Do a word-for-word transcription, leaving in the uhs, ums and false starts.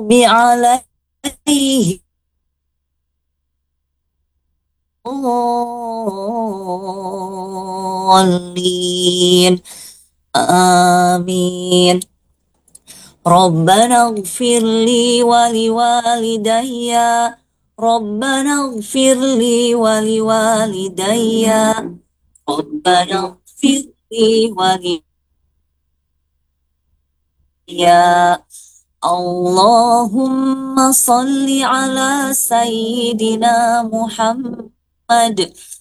عليهم الضالين آمين. ربنا اغفر لي ولوالدي ربنا اغفر لي ولوالدي ربنا اغفر لي ولوالدي اللهم صل على سيدنا محمد